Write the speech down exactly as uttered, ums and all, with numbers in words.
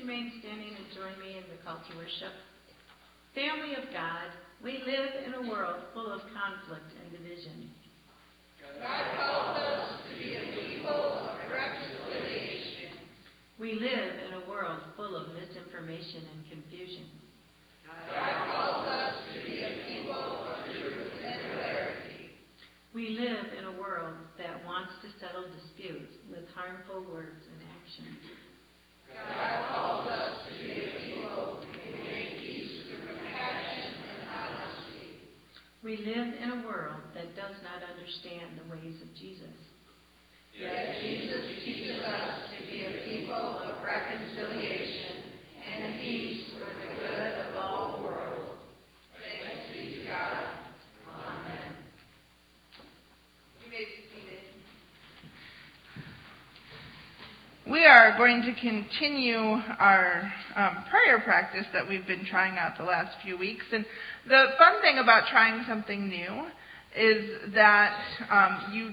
remain standing and join me in the call to worship? Family of God, we live in a world full of conflict and division. God calls us to be a people of reconciliation. We live in a world full of misinformation and confusion. God calls us to be a people of truth and clarity. We live in a world that wants to settle disputes with harmful words and actions. God calls us to be a people who make peace through compassion and honesty. We live in a world that does not understand the ways of Jesus. Yet Jesus teaches us to be a people of reconciliation and peace for the good of all the world. Thanks be to God. Amen. You may be seated. We are going to continue our um, prayer practice that we've been trying out the last few weeks. And the fun thing about trying something new is that um, you